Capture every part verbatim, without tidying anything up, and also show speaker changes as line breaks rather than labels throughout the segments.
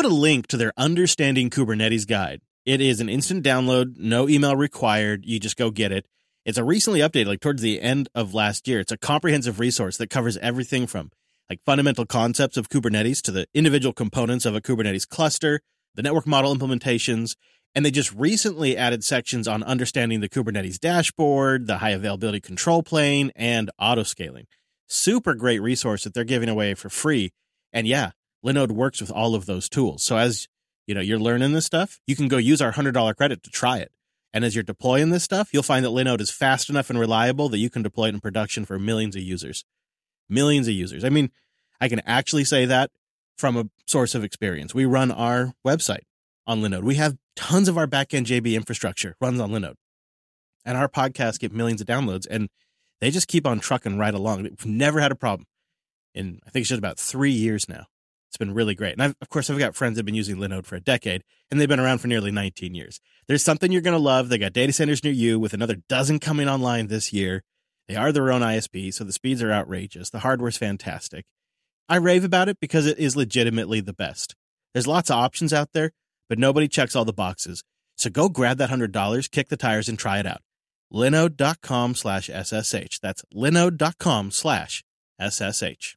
put a link to their Understanding Kubernetes guide. It is an instant download, no email required. You just go get it. It's a recently updated, like towards the end of last year. It's a comprehensive resource that covers everything from like fundamental concepts of Kubernetes to the individual components of a Kubernetes cluster, the network model implementations, and they just recently added sections on understanding the Kubernetes dashboard, the high availability control plane, and autoscaling. Super great resource that they're giving away for free. And yeah, Linode works with all of those tools. So as you know, you're learning this stuff, you can go use our one hundred dollars credit to try it. And as you're deploying this stuff, you'll find that Linode is fast enough and reliable that you can deploy it in production for millions of users. Millions of users. I mean, I can actually say that from a source of experience. We run our website on Linode. We have tons of our backend J B infrastructure runs on Linode. And our podcasts get millions of downloads, and they just keep on trucking right along. We've never had a problem. And I think it's just about three years now. It's been really great. And I've, of course, I've got friends that have been using Linode for a decade, and they've been around for nearly nineteen years. There's something you're going to love. They got data centers near you with another dozen coming online this year. They are their own I S P, so the speeds are outrageous. The hardware's fantastic. I rave about it because it is legitimately the best. There's lots of options out there, but nobody checks all the boxes. So go grab that one hundred dollars, kick the tires, and try it out. Linode.com slash SSH. That's linode.com slash SSH.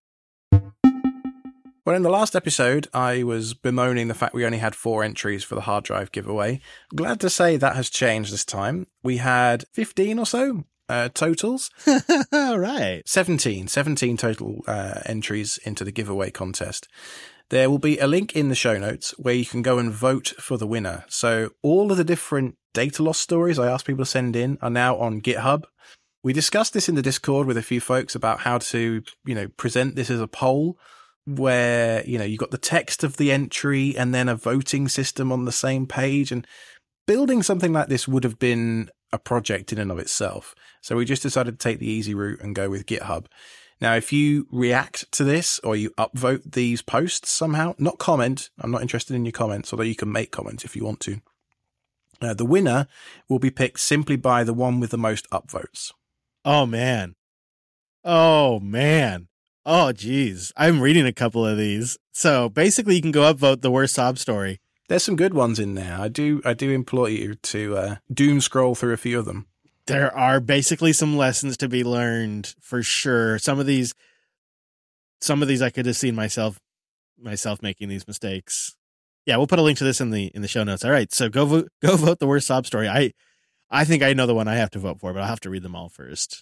Well, in the last episode, I was bemoaning the fact we only had four entries for the hard drive giveaway. Glad to say that has changed this time. We had fifteen or so uh, totals.
All right.
seventeen. seventeen total uh, entries into the giveaway contest. There will be a link in the show notes where you can go and vote for the winner. So all of the different data loss stories I asked people to send in are now on GitHub. We discussed this in the Discord with a few folks about how to, you know, present this as a poll where, you know, you got the text of the entry and then a voting system on the same page. And building something like this would have been a project in and of itself. So we just decided to take the easy route and go with GitHub. Now, if you react to this or you upvote these posts somehow, not comment, I'm not interested in your comments, although you can make comments if you want to. Uh, the winner will be picked simply by the one with the most upvotes.
Oh, man. Oh, man. Oh, geez. I'm reading a couple of these. So basically, you can go upvote the worst sob story.
There's some good ones in there. I do I do implore you to uh, doom scroll through a few of them.
There are basically some lessons to be learned for sure. Some of these, some of these I could have seen myself, myself making these mistakes. Yeah, we'll put a link to this in the in the show notes. All right, so go vote, go vote the worst sob story. I, I think I know the one I have to vote for, but I'll have to read them all first.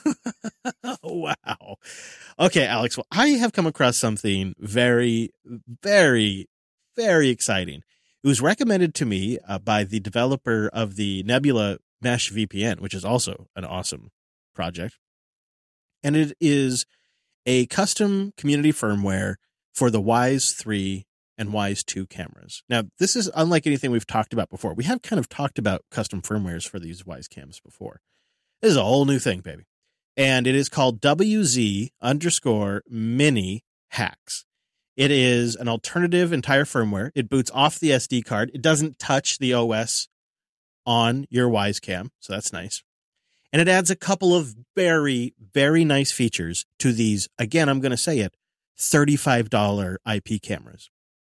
Wow. Okay, Alex. Well, I have come across something very, very, very exciting. It was recommended to me uh, by the developer of the Nebula Mesh V P N, which is also an awesome project. And it is a custom community firmware for the Wyze three and Wyze two cameras. Now, this is unlike anything we've talked about before. We have kind of talked about custom firmwares for these Wyze cams before. This is a whole new thing, baby. And it is called W Z underscore mini hacks. It is an alternative entire firmware. It boots off the S D card. It doesn't touch the O S on your Wyze cam, so that's nice. And it adds a couple of very, very nice features to these, again, I'm going to say it, thirty-five dollars I P cameras.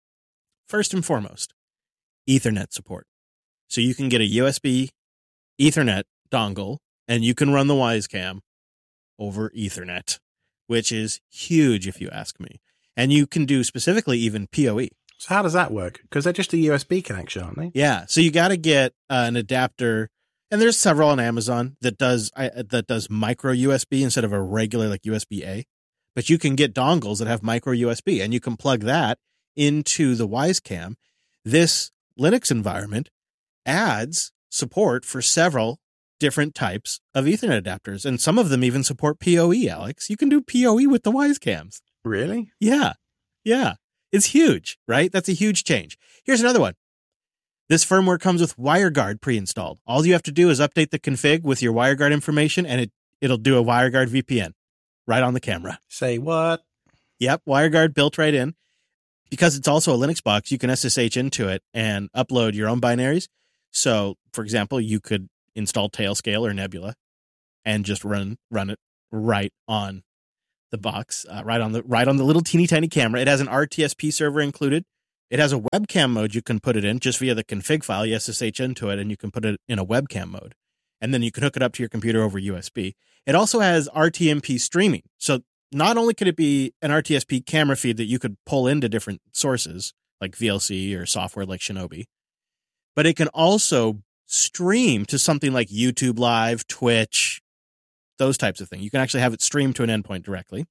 First and foremost, Ethernet support. So you can get a U S B Ethernet dongle, and you can run the Wyze cam over Ethernet, which is huge if you ask me. And you can do specifically even P O E.
So how does that work? Because they're just a U S B connection, aren't they?
Yeah. So you got to get uh, an adapter, and there's several on Amazon that does uh, that does micro U S B instead of a regular like U S B A. But you can get dongles that have micro U S B, and you can plug that into the Wyze cam. This Linux environment adds support for several different types of Ethernet adapters, and some of them even support P O E, Alex. You can do P O E with the Wyze cams.
Really?
Yeah. Yeah. It's huge, right? That's a huge change. Here's another one. This firmware comes with WireGuard pre-installed. All you have to do is update the config with your WireGuard information, and it, it'll do a WireGuard V P N right on the camera.
Say what?
Yep, WireGuard built right in. Because it's also a Linux box, you can S S H into it and upload your own binaries. So, for example, you could install Tailscale or Nebula and just run run it right on the box, uh, right on the right on the little teeny tiny camera. It has an R T S P server included, It has a webcam mode you can put it in just via the config file. You S S H into it, and you can put it in a webcam mode. And then you can hook it up to your computer over U S B. It also has R T M P streaming. So not only could it be an R T S P camera feed that you could pull into different sources, like V L C or software like Shinobi, but it can also stream to something like YouTube Live, Twitch, those types of things. You can actually have it stream to an endpoint directly.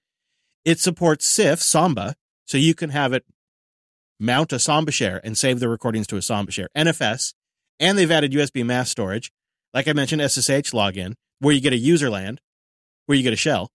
It supports S I F, Samba, so you can have it mount a Samba share and save the recordings to a Samba share. N F S, and they've added U S B mass storage. Like I mentioned, S S H login, where you get a user land, where you get a shell.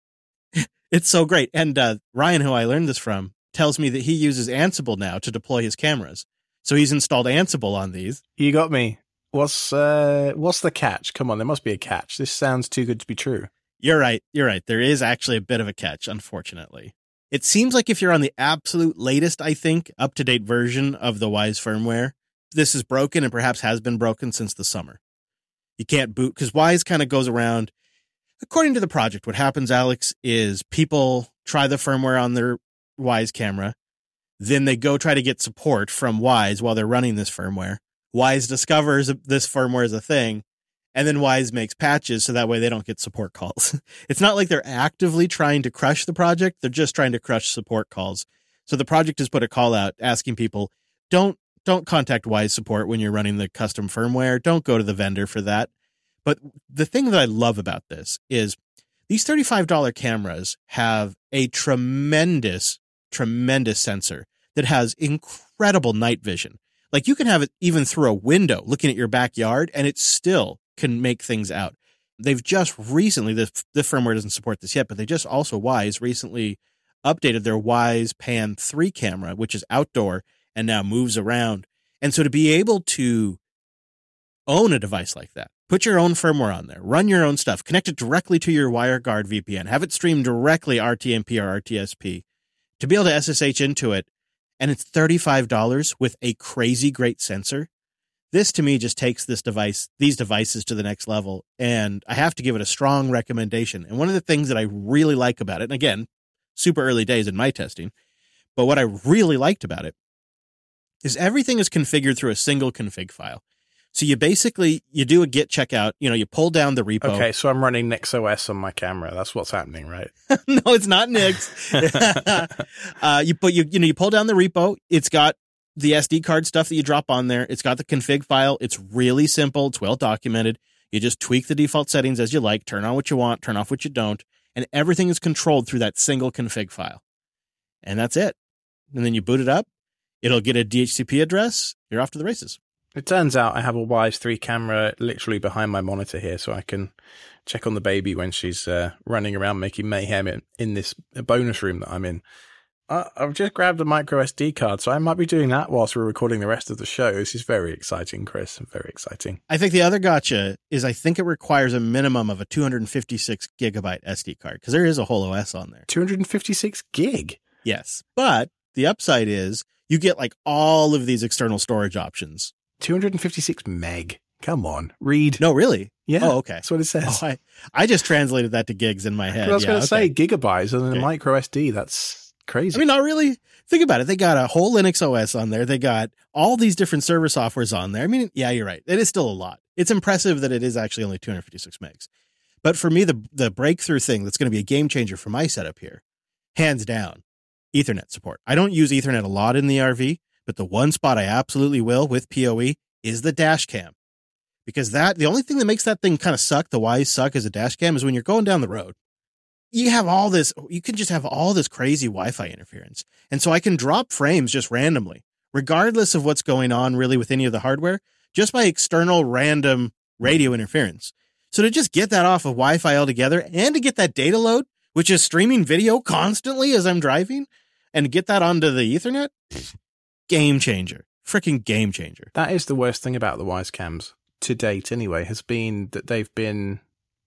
It's so great. And uh, Ryan, who I learned this from, tells me that he uses Ansible now to deploy his cameras. So he's installed Ansible on these.
You got me. What's uh, what's the catch? Come on, there must be a catch. This sounds too good to be true.
You're right. You're right. There is actually a bit of a catch, unfortunately. It seems like if you're on the absolute latest, I think, up-to-date version of the Wyze firmware, this is broken and perhaps has been broken since the summer. You can't boot, because Wyze kind of goes around. According to the project, what happens, Alex, is people try the firmware on their Wyze camera. Then they go try to get support from Wyze while they're running this firmware. Wyze discovers this firmware is a thing, and then Wyze makes patches so that way they don't get support calls. It's not like they're actively trying to crush the project. They're just trying to crush support calls. So the project has put a call out asking people, don't don't contact Wyze support when you're running the custom firmware. Don't go to the vendor for that. But the thing that I love about this is these thirty-five dollars cameras have a tremendous, tremendous sensor that has incredible night vision. Like you can have it even through a window looking at your backyard and it still can make things out. They've just recently, the, the firmware doesn't support this yet, but they just also, Wyze recently updated their Wyze Pan three camera, which is outdoor and now moves around. And so to be able to own a device like that, put your own firmware on there, run your own stuff, connect it directly to your WireGuard V P N, have it stream directly R T M P or R T S P, to be able to S S H into it, and it's thirty-five dollars with a crazy great sensor. This to me just takes this device, these devices to the next level, and I have to give it a strong recommendation. And one of the things that I really like about it, and again, super early days in my testing, but what I really liked about it is everything is configured through a single config file. So you basically, you do a git checkout, you know, you pull down the repo.
Okay, so I'm running NixOS on my camera. That's what's happening, right?
No, it's not Nix. uh, you put, you, you know, you pull down the repo. It's got the S D card stuff that you drop on there. It's got the config file. It's really simple. It's well documented. You just tweak the default settings as you like, turn on what you want, turn off what you don't, and everything is controlled through that single config file. And that's it. And then you boot it up. It'll get a D H C P address. You're off to the races.
It turns out I have a Wyze three camera literally behind my monitor here, so I can check on the baby when she's uh, running around making mayhem in, in this bonus room that I'm in. Uh, I've just grabbed a micro S D card, so I might be doing that whilst we're recording the rest of the show. This is very exciting, Chris. Very exciting.
I think the other gotcha is I think it requires a minimum of a two hundred fifty-six gigabyte S D card, because there is a whole O S on there.
two hundred fifty-six gig?
Yes. But the upside is you get like all of these external storage options.
two hundred fifty-six meg. Come on, read.
No, really?
Yeah.
Oh, okay.
That's what it says.
Oh, I, I just translated that to gigs in my head.
I was
yeah,
going to
okay.
say gigabytes and then
Okay.
a micro S D. That's crazy.
I mean, not really. Think about it. They got a whole Linux O S on there. They got all these different server softwares on there. I mean, yeah, you're right. It is still a lot. It's impressive that it is actually only two hundred fifty-six megs. But for me, the the breakthrough thing that's going to be a game changer for my setup here, hands down, Ethernet support. I don't use Ethernet a lot in the R V, but the one spot I absolutely will with P O E is the dash cam. Because that, the only thing that makes that thing kind of suck, the Wyze suck as a dash cam, is when you're going down the road. You have all this, you can just have all this crazy Wi-Fi interference. And so I can drop frames just randomly, regardless of what's going on really with any of the hardware, just by external random radio interference. So to just get that off of Wi-Fi altogether and to get that data load, which is streaming video constantly as I'm driving, and get that onto the Ethernet, game changer. Freaking game changer.
That is the worst thing about the Wyze cams to date anyway, has been that they've been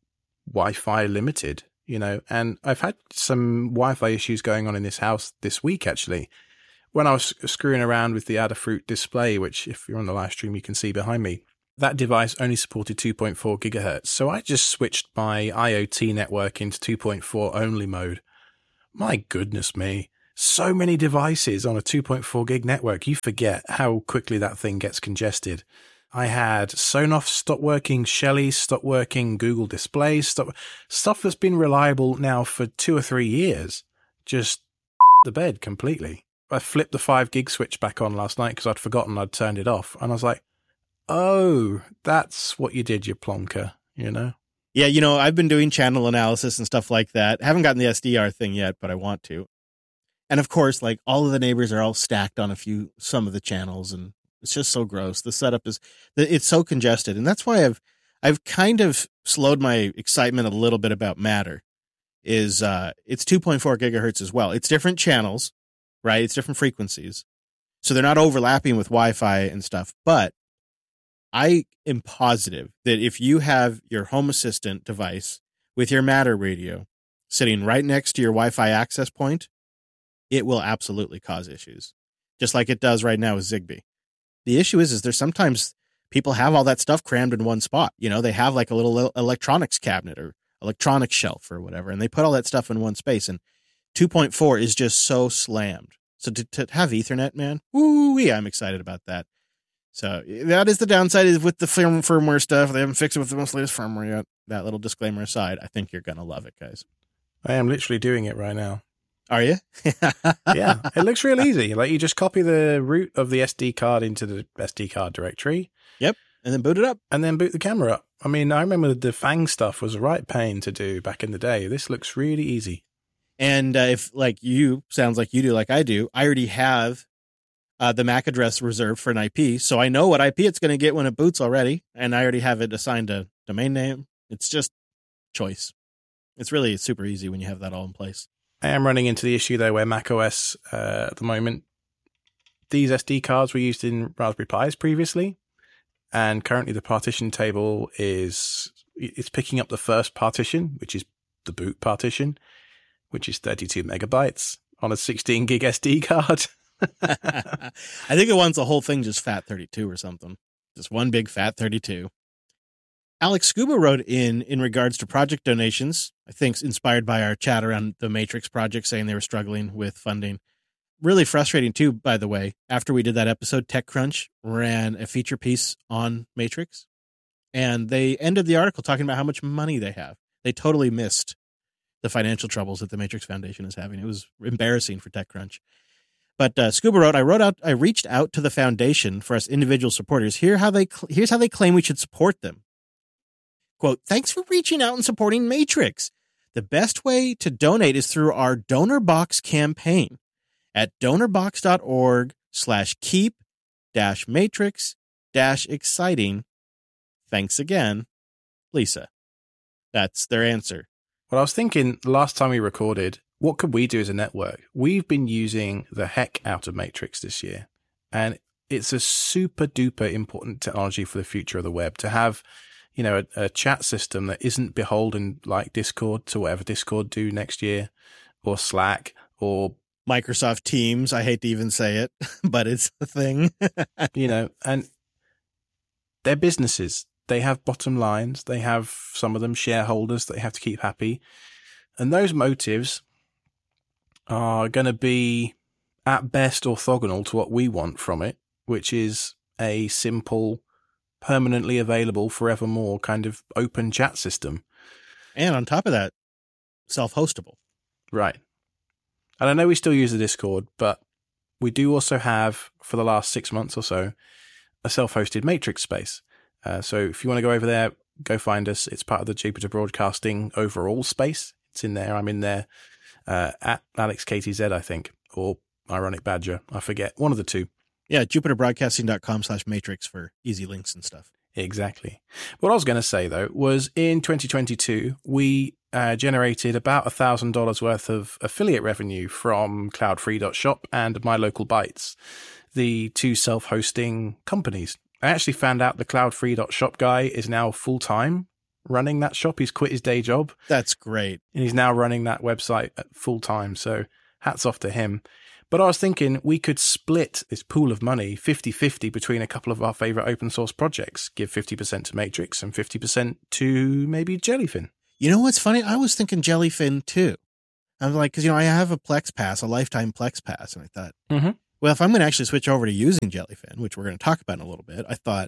Wi-Fi limited, you know, and I've had some Wi-Fi issues going on in this house this week, actually. When I was screwing around with the Adafruit display, which if you're on the live stream, you can see behind me, that device only supported two point four gigahertz. So I just switched my IoT network into two point four only mode. My goodness me. so many devices on a two point four gig network, you forget how quickly that thing gets congested. I had Sonos stop working, Shelly stop working, Google Displays stop, stuff that's been reliable now for two or three years. Just the bed completely. I flipped the five gig switch back on last night because I'd forgotten I'd turned it off. And I was like, oh, that's what you did, you plonker, you know?
Yeah, you know, I've been doing channel analysis and stuff like that. Haven't gotten the S D R thing yet, but I want to. And of course, like all of the neighbors are all stacked on a few, some of the channels, and it's just so gross. The setup is, it's so congested. And that's why I've, I've kind of slowed my excitement a little bit about Matter. Is uh, it's two point four gigahertz as well. It's different channels, right? It's different frequencies. So they're not overlapping with Wi-Fi and stuff. But I am positive that if you have your home assistant device with your Matter radio sitting right next to your Wi-Fi access point, it will absolutely cause issues, just like it does right now with Zigbee. The issue is, is there's sometimes people have all that stuff crammed in one spot. You know, they have like a little electronics cabinet or electronics shelf or whatever, and they put all that stuff in one space, and two point four is just so slammed. So to, to have Ethernet, man, woo-wee, I'm excited about that. So that is the downside is with the firm, firmware stuff. They haven't fixed it with the most latest firmware yet. That little disclaimer aside, I think you're going to love it, guys.
I am literally doing it right now.
Are you?
Yeah, it looks real easy. Like you just copy the root of the S D card into the S D card directory.
Yep. And then boot it up.
And then boot the camera up. I mean, I remember the Fang stuff was a right pain to do back in the day. This looks really easy.
And uh, if, like you, sounds like you do, like I do, I already have uh, the M A C address reserved for an I P. So I know what I P it's going to get when it boots already. And I already have it assigned a domain name. It's just choice. It's really super easy when you have that all in place.
I am running into the issue, though, where macOS uh, at the moment, these S D cards were used in Raspberry Pis previously. And currently the partition table is, it's picking up the first partition, which is the boot partition, which is thirty-two megabytes on a sixteen gig S D card.
I think it wants the whole thing just fat thirty-two or something. Just one big fat thirty-two. Alex Scuba wrote in, in regards to project donations, I think inspired by our chat around the Matrix project, saying they were struggling with funding. Really frustrating too, by the way. After we did that episode, TechCrunch ran a feature piece on Matrix, and they ended the article talking about how much money they have. They totally missed the financial troubles that the Matrix Foundation is having. It was embarrassing for TechCrunch. But uh, Scuba wrote, I wrote out, I reached out to the foundation for us individual supporters. Here how they, cl- here's how they claim we should support them. Quote, thanks for reaching out and supporting Matrix. The best way to donate is through our DonorBox campaign at donorbox.org slash keep dash matrix dash exciting. Thanks again, Lisa. That's their answer.
Well, I was thinking last time we recorded, what could we do as a network? We've been using the heck out of Matrix this year, and it's a super duper important technology for the future of the web to have, you know, a, a chat system that isn't beholden like Discord to whatever Discord do next year, or Slack, or
Microsoft Teams. I hate to even say it, but it's the thing.
You know, and they're businesses. They have bottom lines. They have, some of them, shareholders that they have to keep happy. And those motives are going to be, at best, orthogonal to what we want from it, which is a simple, permanently available, forevermore kind of open chat system.
And on top of that, self-hostable.
Right. And I know we still use the Discord, but we do also have, for the last six months or so, a self-hosted Matrix space. Uh, so if you want to go over there, go find us. It's part of the Jupiter Broadcasting overall space. It's in there. I'm in there uh, at Alex K T Z, I think, or Ironic Badger. I forget. One of the two.
Yeah, jupiterbroadcasting.com slash matrix for easy links and stuff.
Exactly. What I was going to say, though, was in twenty twenty-two, we uh, generated about one thousand dollars worth of affiliate revenue from cloudfree dot shop and My Local Bytes, the two self-hosting companies. I actually found out the cloudfree dot shop guy is now full-time running that shop. He's quit his day job.
That's great.
And he's now running that website full-time, so hats off to him. But I was thinking we could split this pool of money fifty-fifty between a couple of our favorite open source projects. Give fifty percent to Matrix and fifty percent to maybe Jellyfin.
You know what's funny? I was thinking Jellyfin too. I'm like, because, you know, I have a Plex Pass, a lifetime Plex Pass. And I thought,
Mm-hmm.
well, if I'm going to actually switch over to using Jellyfin, which we're going to talk about in a little bit, I thought,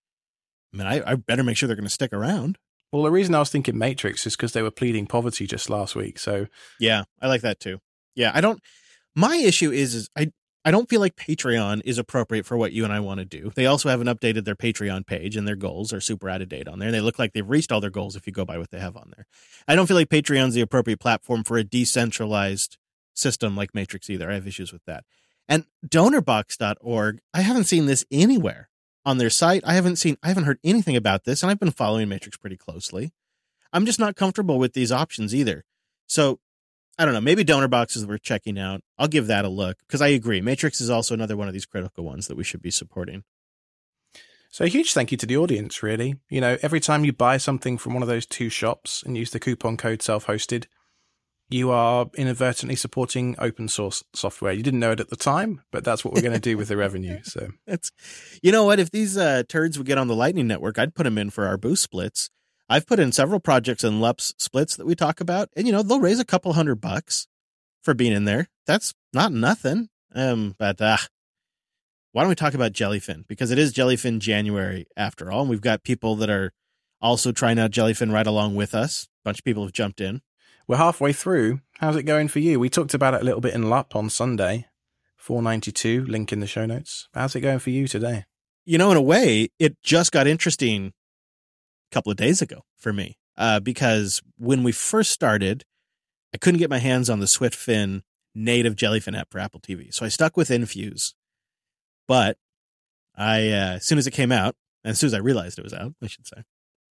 I mean, I, I better make sure they're going to stick around.
Well, the reason I was thinking Matrix is because they were pleading poverty just last week. So
yeah, I like that too. Yeah, I don't. My issue is, is I I don't feel like Patreon is appropriate for what you and I want to do. They also haven't updated their Patreon page, and their goals are super out of date on there. And they look like they've reached all their goals if you go by what they have on there. I don't feel like Patreon's the appropriate platform for a decentralized system like Matrix either. I have issues with that. And donor box dot org, I haven't seen this anywhere on their site. I haven't seen, I haven't heard anything about this, and I've been following Matrix pretty closely. I'm just not comfortable with these options either. So I don't know. Maybe DonorBox is worth checking out. I'll give that a look because I agree. Matrix is also another one of these critical ones that we should be supporting.
So a huge thank you to the audience, really. You know, every time you buy something from one of those two shops and use the coupon code self-hosted, you are inadvertently supporting open source software. You didn't know it at the time, but that's what we're going to do with the revenue. So
that's, you know what? If these uh, turds would get on the Lightning Network, I'd put them in for our boost splits. I've put in several projects in L U P S splits that we talk about, and you know they'll raise a couple hundred bucks for being in there. That's not nothing. Um, but uh, why don't we talk about Jellyfin? Because it is Jellyfin January after all, and we've got people that are also trying out Jellyfin right along with us. A bunch of people have jumped in.
We're halfway through. How's it going for you? We talked about it a little bit in L U P on Sunday. four ninety-two, link in the show notes. How's it going for you today?
You know, in a way, it just got interesting a couple of days ago for me. Uh, because when we first started, I couldn't get my hands on the SwiftFin native Jellyfin app for Apple T V. So I stuck with Infuse. But I, uh, as soon as it came out, and as soon as I realized it was out, I should say,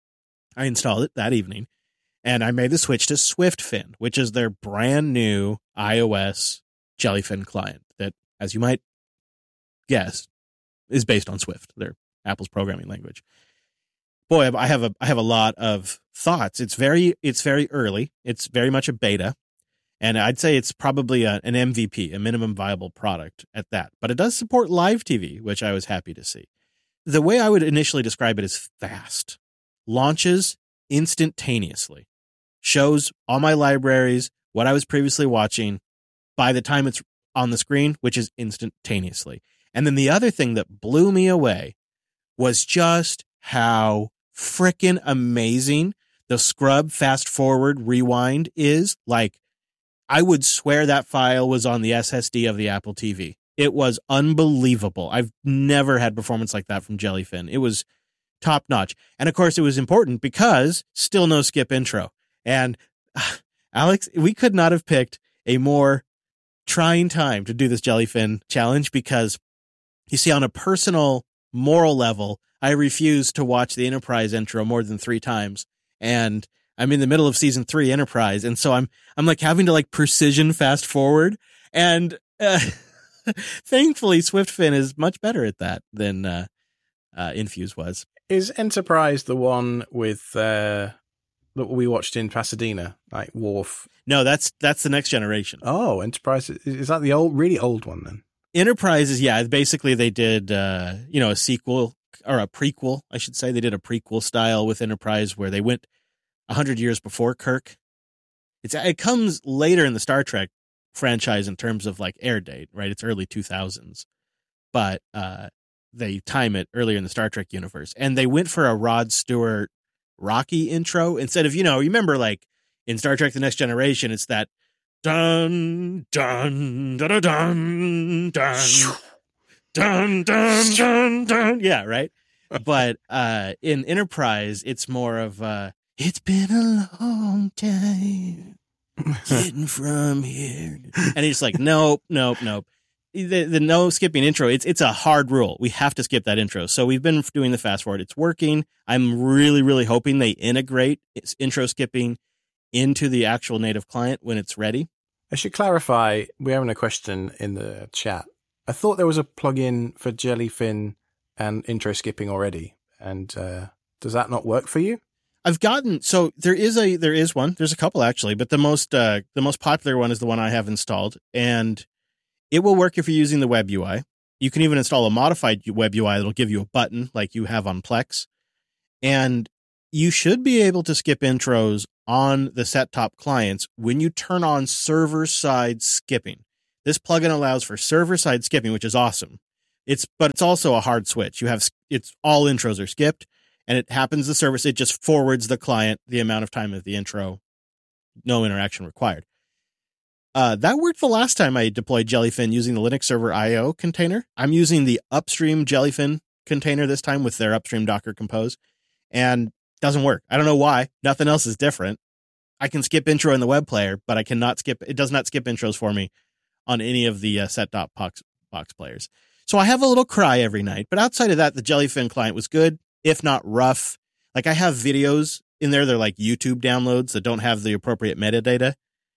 I installed it that evening. And I made the switch to SwiftFin, which is their brand new iOS Jellyfin client that, as you might guess, is based on Swift, their Apple's programming language. Boy, I have a I have a lot of thoughts. It's very it's very early. It's very much a beta, and I'd say it's probably a, an M V P, a minimum viable product at that. But it does support live T V, which I was happy to see. The way I would initially describe it is fast. Launches instantaneously. Shows all my libraries, what I was previously watching, by the time it's on the screen, which is instantaneously. And then the other thing that blew me away was just how frickin' amazing the scrub, fast forward, rewind is. Like, I would swear that file was on the S S D of the Apple T V. It was unbelievable. I've never had performance like that from Jellyfin. It was top notch. And of course, it was important because still no skip intro. And uh, Alex, we could not have picked a more trying time to do this Jellyfin challenge because, you see, on a personal, moral level, I refuse to watch the Enterprise intro more than three times. And I'm in the middle of season three Enterprise. And so I'm, I'm like having to like precision fast forward. And uh, thankfully, SwiftFin is much better at that than uh, uh, Infuse was.
Is Enterprise the one with... Uh... that we watched in Pasadena, like Worf?
No, that's that's the next generation.
Oh, Enterprise. Is that the old, really old one then?
Enterprise is, yeah, basically they did, uh, you know, a sequel or a prequel, I should say. They did a prequel style with Enterprise where they went one hundred years before Kirk. It's It comes later in the Star Trek franchise in terms of like air date, right? It's early two thousands. But uh, they time it earlier in the Star Trek universe. And they went for a Rod Stewart Rocky intro instead of, you know, remember like in Star Trek The Next Generation, it's that dun dun dun dun dun dun dun dun dun dun. Yeah, right. But uh, in Enterprise, it's more of uh, it's been a long time getting from here, and he's like, nope, nope, nope. The, the no skipping intro, it's it's a hard rule. We have to skip that intro. So we've been doing the fast forward. It's working. I'm really, really hoping they integrate its intro skipping into the actual native client when it's ready.
I should clarify, we're having a question in the chat. I thought there was a plugin for Jellyfin and intro skipping already. And uh, does that not work for you?
I've gotten, so there is a there is one. There's a couple actually, but the most uh, the most popular one is the one I have installed, and it will work if you're using the web U I. You can even install a modified web U I that'll give you a button like you have on Plex. And you should be able to skip intros on the set-top clients when you turn on server-side skipping. This plugin allows for server-side skipping, which is awesome. It's but it's also a hard switch. You have it's all intros are skipped, and it happens the service. It just forwards the client the amount of time of the intro, no interaction required. Uh, that worked the last time I deployed Jellyfin using the Linux Server I O container. I'm using the upstream Jellyfin container this time with their upstream Docker Compose, and doesn't work. I don't know why. Nothing else is different. I can skip intro in the web player, but I cannot skip. It does not skip intros for me on any of the uh, set-top box, box players. So I have a little cry every night, but outside of that, the Jellyfin client was good, if not rough. Like I have videos in there. They're like YouTube downloads that don't have the appropriate metadata.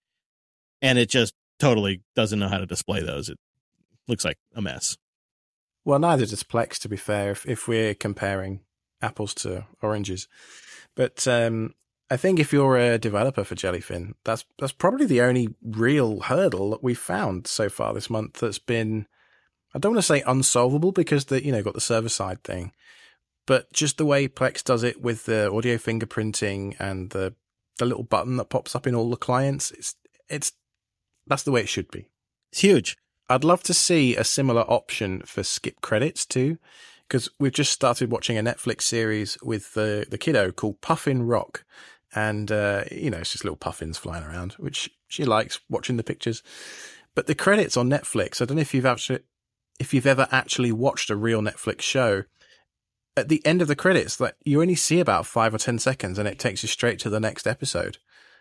And it just totally doesn't know how to display those. It looks like a mess.
Well, neither does Plex, to be fair, if, if we're comparing apples to oranges. But um, I think if you're a developer for Jellyfin, that's that's probably the only real hurdle that we've found so far this month that's been, I don't want to say unsolvable because the you know got the server side thing, but just the way Plex does it with the audio fingerprinting and the the little button that pops up in all the clients, it's it's that's the way it should be.
It's huge.
I'd love to see a similar option for skip credits too, because we've just started watching a Netflix series with the, the kiddo called Puffin Rock. And, uh, you know, it's just little puffins flying around, which she likes watching the pictures. But the credits on Netflix, I don't know if you've actually, if you've ever actually watched a real Netflix show. At the end of the credits, like you only see about five or ten seconds and it takes you straight to the next episode.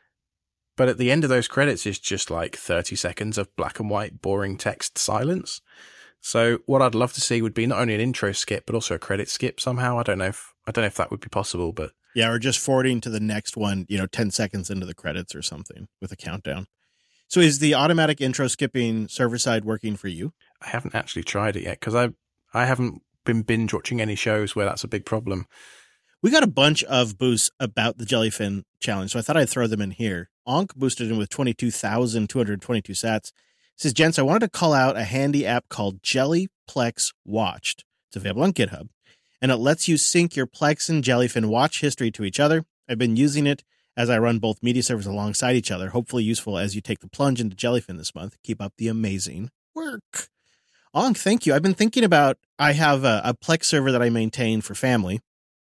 But at the end of those credits is just like thirty seconds of black and white, boring text silence. So what I'd love to see would be not only an intro skip, but also a credit skip somehow. I don't know if, I don't know if that would be possible, but.
Yeah, or just forwarding to the next one, you know, ten seconds into the credits or something with a countdown. So is the automatic intro skipping server side working for you?
I haven't actually tried it yet because I I haven't been binge watching any shows where that's a big problem.
We got a bunch of boosts about the Jellyfin challenge, so I thought I'd throw them in here. Onk boosted in with twenty-two thousand two hundred twenty-two sats. Says, gents, I wanted to call out a handy app called Jellyplex Watched. It's available on GitHub, and it lets you sync your Plex and Jellyfin watch history to each other. I've been using it as I run both media servers alongside each other. Hopefully useful as you take the plunge into Jellyfin this month. Keep up the amazing work. Onk, thank you. I've been thinking about, I have a, a Plex server that I maintain for family,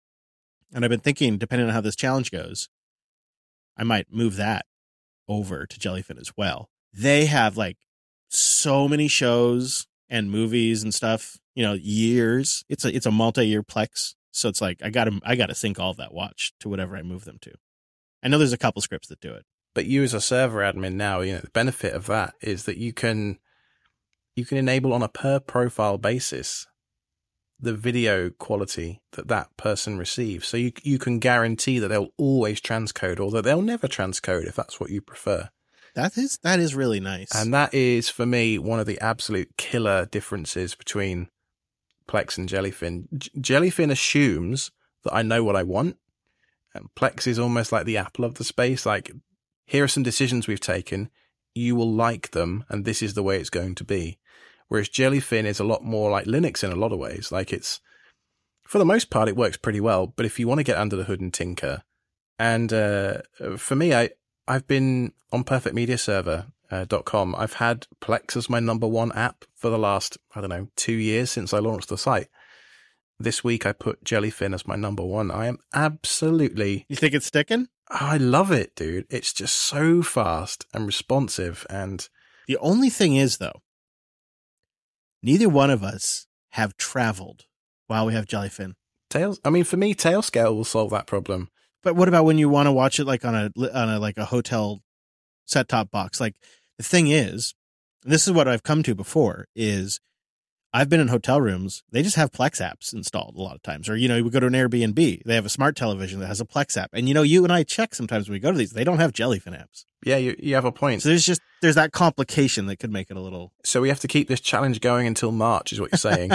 and I've been thinking, depending on how this challenge goes, I might move that over to Jellyfin as well. They have like so many shows and movies and stuff, you know, years. It's a it's a multi-year Plex, so it's like I got to I got to sync all of that watch to whatever I move them to. I know there's a couple scripts that do it.
But you as a server admin now, you know, the benefit of that is that you can you can enable on a per profile basis the video quality that that person receives. So you you can guarantee that they'll always transcode or that they'll never transcode if that's what you prefer.
That is that is really nice.
And that is, for me, one of the absolute killer differences between Plex and Jellyfin. J- Jellyfin assumes that I know what I want, and Plex is almost like the Apple of the space. Like, here are some decisions we've taken. You will like them, and this is the way it's going to be. Whereas Jellyfin is a lot more like Linux in a lot of ways. Like, it's, for the most part, it works pretty well. But if you want to get under the hood and tinker, and uh, for me, I, I've been on perfect media server dot com. I've had Plex as my number one app for the last, I don't know, two years since I launched the site. This week, I put Jellyfin as my number one. I am absolutely...
You think it's sticking?
I love it, dude. It's just so fast and responsive. And
the only thing is, though, neither one of us have traveled while we have Jellyfin.
Tails. I mean, for me, Tailscale will solve that problem.
But what about when you want to watch it like on a on a like a hotel set-top box? Like, the thing is, and this is what I've come to before, is I've been in hotel rooms. They just have Plex apps installed a lot of times. Or, you know, we go to an Airbnb. They have a smart television that has a Plex app. And, you know, you and I check sometimes when we go to these. They don't have Jellyfin apps.
Yeah, you, you have a point.
So there's just, there's that complication that could make it a little...
So we have to keep this challenge going until March, is what you're saying.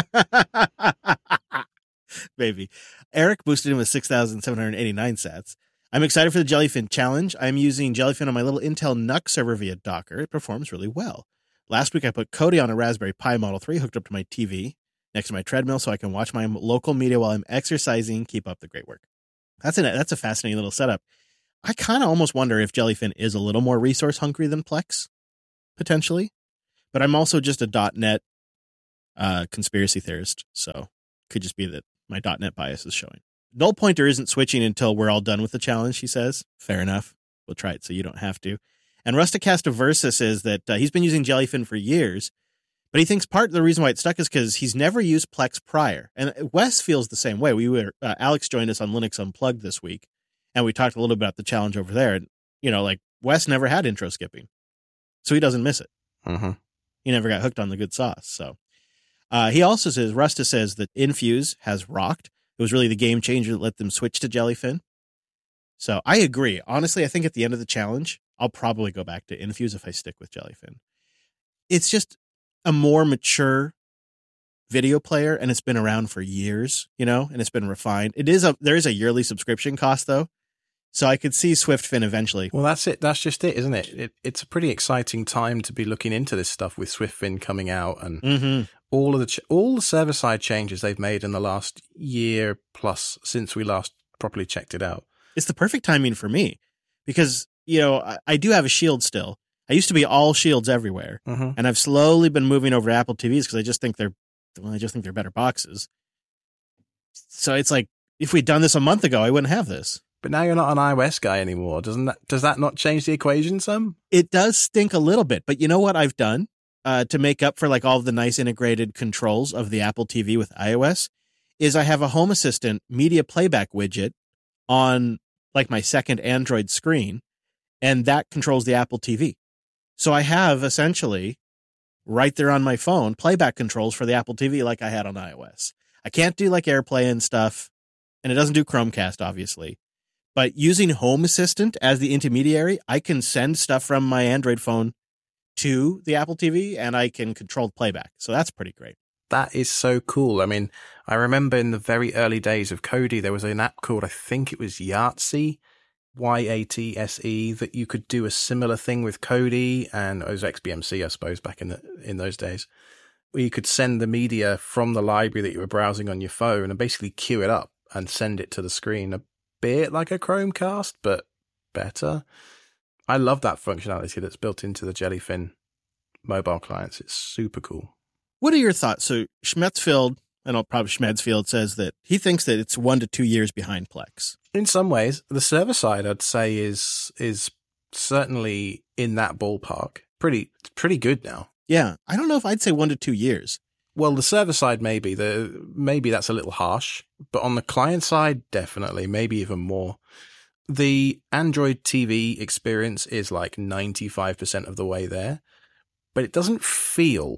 Maybe. Eric boosted in with six thousand seven hundred eighty-nine sats. I'm excited for the Jellyfin challenge. I'm using Jellyfin on my little Intel N U C server via Docker. It performs really well. Last week, I put Kodi on a Raspberry Pi Model three hooked up to my T V next to my treadmill so I can watch my local media while I'm exercising. Keep up the great work. That's a, that's a fascinating little setup. I kind of almost wonder if Jellyfin is a little more resource hungry than Plex, potentially. But I'm also just a .NET uh, conspiracy theorist, so could just be that my .NET bias is showing. Null Pointer isn't switching until we're all done with the challenge, he says. Fair enough. We'll try it so you don't have to. And Rusticasta Versa says that uh, he's been using Jellyfin for years, but he thinks part of the reason why it stuck is because he's never used Plex prior. And Wes feels the same way. We were uh, Alex joined us on Linux Unplugged this week, and we talked a little bit about the challenge over there. And, you know, like, Wes never had intro skipping, so he doesn't miss it.
Mm-hmm.
He never got hooked on the good sauce. So uh, he also says, Rusta says that Infuse has rocked. It was really the game changer that let them switch to Jellyfin. So I agree. Honestly, I think at the end of the challenge, I'll probably go back to Infuse if I stick with Jellyfin. It's just a more mature video player, and it's been around for years, you know, and it's been refined. It is a there is a yearly subscription cost, though. So I could see SwiftFin eventually.
Well, that's it. That's just it, isn't it? it it's a pretty exciting time to be looking into this stuff with SwiftFin coming out and
mm-hmm.
all of the ch- all the server side changes they've made in the last year plus since we last properly checked it out.
It's the perfect timing for me because, you know, I, I do have a Shield still. I used to be all Shields everywhere,
mm-hmm.
and I've slowly been moving over to Apple T Vs because I just think they're, well, I just think they're better boxes. So it's like if we'd done this a month ago, I wouldn't have this.
But now you're not an iOS guy anymore. Doesn't that, does that not change the equation some?
It does stink a little bit, but you know what I've done uh, to make up for like all the nice integrated controls of the Apple T V with iOS is I have a Home Assistant media playback widget on like my second Android screen, and that controls the Apple T V. So I have essentially right there on my phone playback controls for the Apple T V like I had on iOS. I can't do like AirPlay and stuff, and it doesn't do Chromecast, obviously. But using Home Assistant as the intermediary, I can send stuff from my Android phone to the Apple T V, and I can control playback. So that's pretty great.
That is so cool. I mean, I remember in the very early days of Kodi, there was an app called, I think it was Yahtzee, Y A T S E, that you could do a similar thing with Kodi, and it was X B M C, I suppose, back in the, in those days, where you could send the media from the library that you were browsing on your phone and basically queue it up and send it to the screen. A bit like a Chromecast, but better. I love that functionality that's built into the Jellyfin mobile clients. It's super cool.
What are your thoughts? So Schmetzfield, and I'll probably Schmedsfield says that he thinks that it's one to two years behind Plex.
In some ways, the server side, I'd say, is is certainly in that ballpark. Pretty pretty good now.
Yeah, I don't know if I'd say one to two years.
Well, the server side, maybe. The maybe that's a little harsh. But on the client side, definitely, maybe even more. The Android T V experience is like ninety-five percent of the way there. But it doesn't feel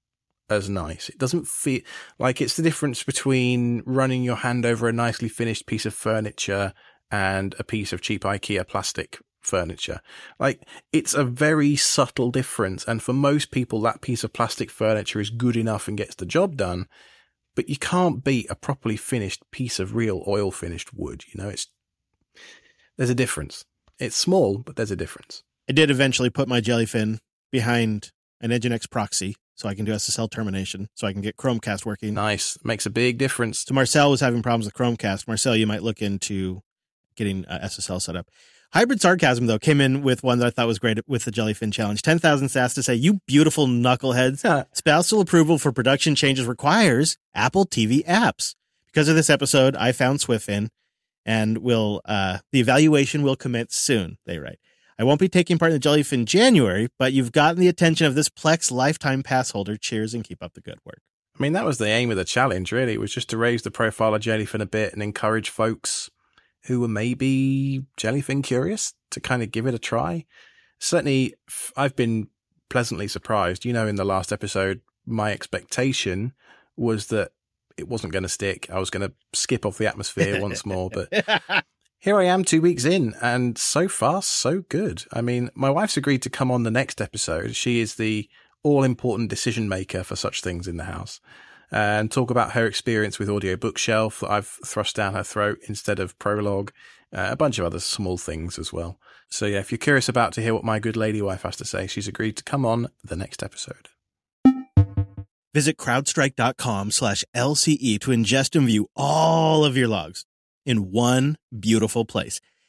as nice. It doesn't feel like it's the difference between running your hand over a nicely finished piece of furniture and a piece of cheap IKEA plastic furniture. Like, it's a very subtle difference, and for most people that piece of plastic furniture is good enough and gets the job done, but you can't beat a properly finished piece of real oil finished wood. You know, it's there's a difference. It's small, but there's a difference.
I did eventually put my Jellyfin behind an Nginx proxy so I can do S S L termination, so I can get Chromecast working.
Nice. Makes a big difference.
So Marcel was having problems with Chromecast. Marcel, you might look into getting uh, S S L set up. Hybrid Sarcasm, though, came in with one that I thought was great with the Jellyfin challenge. ten thousand sass to say, you beautiful knuckleheads.
Huh.
Spousal approval for production changes requires Apple T V apps. Because of this episode, I found SwiftFin, and will uh, the evaluation will commence soon, they write. I won't be taking part in the Jellyfin in January, but you've gotten the attention of this Plex lifetime pass holder. Cheers and keep up the good work.
I mean, that was the aim of the challenge, really. It was just to raise the profile of Jellyfin a bit and encourage folks who were maybe Jellyfin curious to kind of give it a try. Certainly, I've been pleasantly surprised. You know, in the last episode, my expectation was that it wasn't going to stick. I was going to skip off the atmosphere once more, but here I am two weeks in, and so far, so good. I mean, my wife's agreed to come on the next episode. She is the all-important decision maker for such things in the house, and talk about her experience with Audio Bookshelf that I've thrust down her throat instead of Prologue, uh, a bunch of other small things as well. So yeah, if you're curious about to hear what my good lady wife has to say, she's agreed to come on the next episode.
Visit crowdstrike.com slash LCE to ingest and view all of your logs in one beautiful place.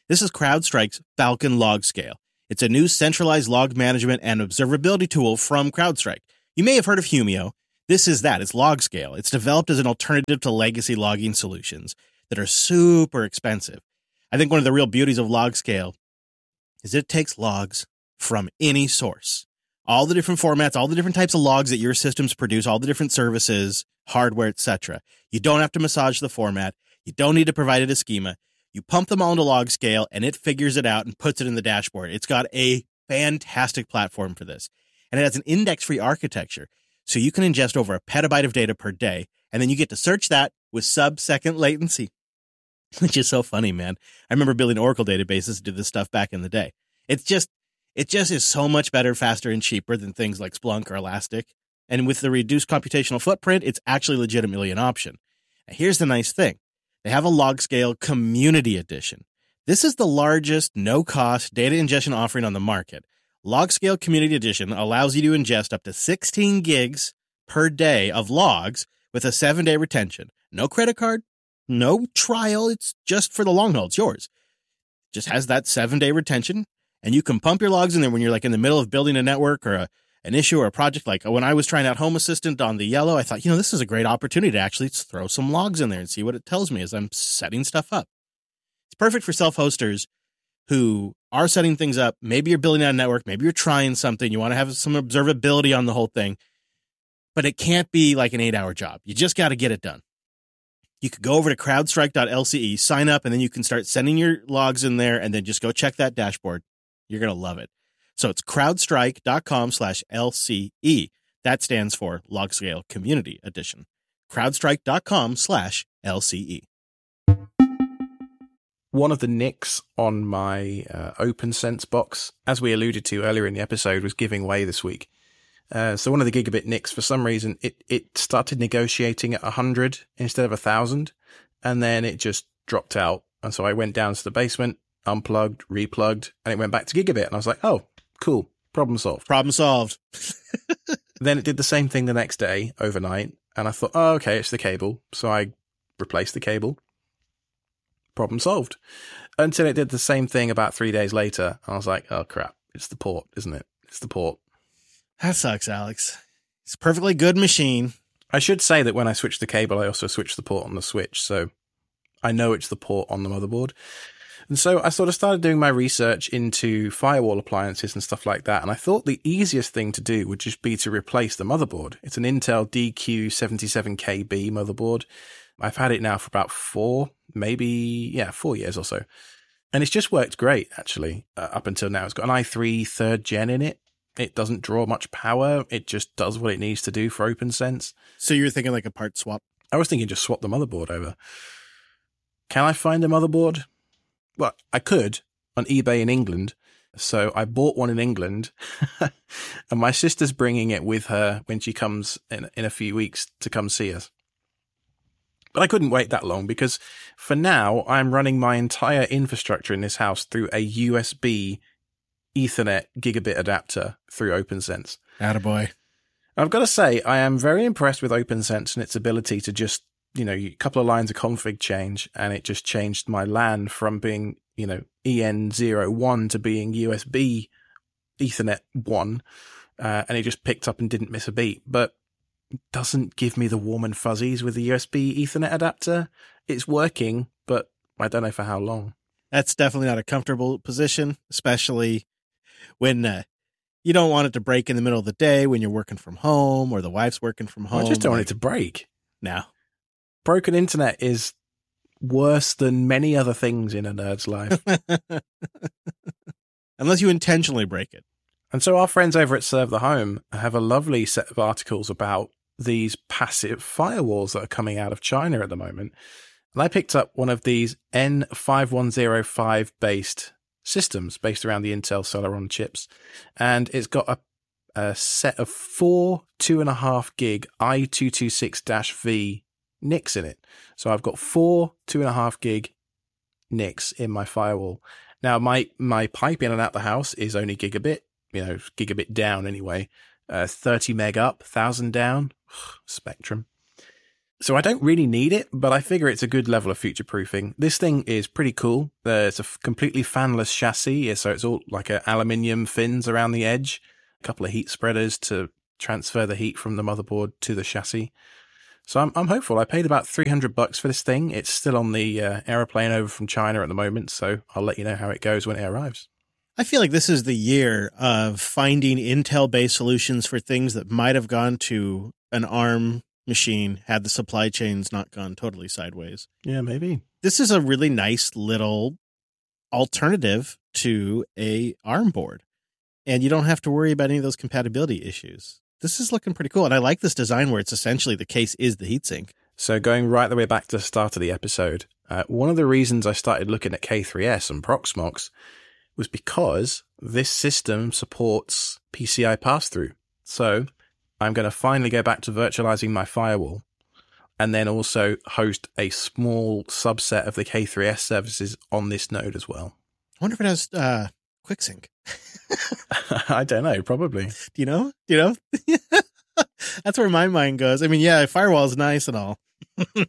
This is CrowdStrike's Falcon Log Scale. It's a new centralized log management and observability tool from CrowdStrike. You may have heard of Humio. This is that. It's LogScale. It's developed as an alternative to legacy logging solutions that are super expensive. I think one of the real beauties of LogScale is it takes logs from any source. All the different formats, all the different types of logs that your systems produce, all the different services, hardware, et cetera. You don't have to massage the format. You don't need to provide it a schema. You pump them all into LogScale, and it figures it out and puts it in the dashboard. It's got a fantastic platform for this. And it has an index-free architecture, so you can ingest over a petabyte of data per day, and then you get to search that with sub-second latency, which is so funny, man. I remember building Oracle databases to do this stuff back in the day. It's just, it just is so much better, faster, and cheaper than things like Splunk or Elastic. And with the reduced computational footprint, it's actually legitimately an option. Now, here's the nice thing. They have a LogScale Community Edition. This is the largest, no-cost data ingestion offering on the market. LogScale Community Edition allows you to ingest up to sixteen gigs per day of logs with a seven-day retention. No credit card, no trial. It's just for the long haul. It's yours. Just has that seven-day retention, and you can pump your logs in there when you're like in the middle of building a network or a, an issue or a project. Like when I was trying out Home Assistant on the Yellow, I thought, you know, this is a great opportunity to actually throw some logs in there and see what it tells me as I'm setting stuff up. It's perfect for self-hosters who are setting things up. Maybe you're building out a network. Maybe you're trying something. You want to have some observability on the whole thing, but it can't be like an eight-hour job. You just got to get it done. You could go over to crowdstrike dot L C E, sign up, and then you can start sending your logs in there, and then just go check that dashboard. You're going to love it. So it's crowdstrike dot com slash L C E. That stands for LogScale Community Edition. crowdstrike dot com slash L C E.
One of the nicks on my uh, OpenSense box, as we alluded to earlier in the episode, was giving way this week. Uh, so one of the gigabit nicks, for some reason, it, it started negotiating at one hundred instead of one thousand, and then it just dropped out. And so I went down to the basement, unplugged, replugged, and it went back to gigabit. And I was like, oh, cool, problem solved.
Problem solved.
Then it did the same thing the next day, overnight, and I thought, oh, okay, it's the cable. So I replaced the cable. Problem solved. Until it did the same thing about three days later. I was like, oh, crap. It's the port, isn't it? It's the port.
That sucks, Alex. It's a perfectly good machine.
I should say that when I switched the cable, I also switched the port on the switch. So I know it's the port on the motherboard. And so I sort of started doing my research into firewall appliances and stuff like that. And I thought the easiest thing to do would just be to replace the motherboard. It's an Intel D Q seventy-seven K B motherboard. I've had it now for about four, maybe, yeah, four years or so. And it's just worked great, actually, uh, up until now. It's got an i three third gen in it. It doesn't draw much power. It just does what it needs to do for OpenSense.
So you were thinking like a part swap?
I was thinking just swap the motherboard over. Can I find a motherboard? Well, I could on eBay in England. So I bought one in England, and my sister's bringing it with her when she comes in, in a few weeks to come see us. But I couldn't wait that long because for now, I'm running my entire infrastructure in this house through a U S B Ethernet gigabit adapter through OpenSense.
Attaboy.
I've got to say, I am very impressed with OpenSense and its ability to just, you know, a couple of lines of config change, and it just changed my LAN from being, you know, E N zero one to being U S B Ethernet one, uh, and it just picked up and didn't miss a beat. But doesn't give me the warm and fuzzies with the U S B Ethernet adapter. It's working, but I don't know for how long.
That's definitely not a comfortable position, especially when uh, you don't want it to break in the middle of the day when you're working from home or the wife's working from home.
I just don't
like,
want it to break.
No.
Broken internet is worse than many other things in a nerd's life.
Unless you intentionally break it.
And so our friends over at Serve the Home have a lovely set of articles about these passive firewalls that are coming out of China at the moment. And I picked up one of these N five one zero five based systems based around the Intel Celeron chips. And it's got a, a set of four two and a half gig I two twenty-six V N I Cs in it. So I've got four two and a half gig N I Cs in my firewall. Now my, my pipe in and out the house is only gigabit, you know, gigabit down anyway, uh, thirty meg up, one thousand down, Spectrum. So I don't really need it, but I figure it's a good level of future-proofing. This thing is pretty cool. Uh, it's a f- completely fanless chassis, so it's all like a aluminium fins around the edge, a couple of heat spreaders to transfer the heat from the motherboard to the chassis. So I'm I'm hopeful. I paid about three hundred bucks for this thing. It's still on the uh, aeroplane over from China at the moment, so I'll let you know how it goes when it arrives.
I feel like this is the year of finding Intel-based solutions for things that might have gone to an ARM machine had the supply chains not gone totally sideways.
Yeah, maybe.
This is a really nice little alternative to a ARM board, and you don't have to worry about any of those compatibility issues. This is looking pretty cool, and I like this design where it's essentially the case is the heatsink.
So going right the way back to the start of the episode, uh, one of the reasons I started looking at K three S and Proxmox was because this system supports P C I pass-through. So I'm going to finally go back to virtualizing my firewall and then also host a small subset of the K three S services on this node as well.
I wonder if it has uh, QuickSync.
I don't know, probably.
Do you know? Do you know? That's where my mind goes. I mean, yeah, firewall is nice and all. But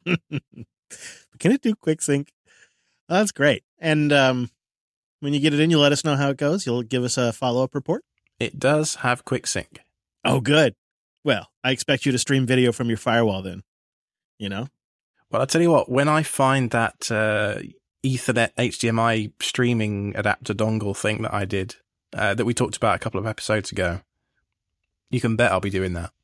can it do QuickSync? That's great. And um, when you get it in, you'll let us know how it goes. You'll give us a follow-up report.
It does have QuickSync.
Oh, good. Well, I expect you to stream video from your firewall then, you know?
Well, I'll tell you what, when I find that uh, Ethernet H D M I streaming adapter dongle thing that I did, uh, that we talked about a couple of episodes ago, you can bet I'll be doing that.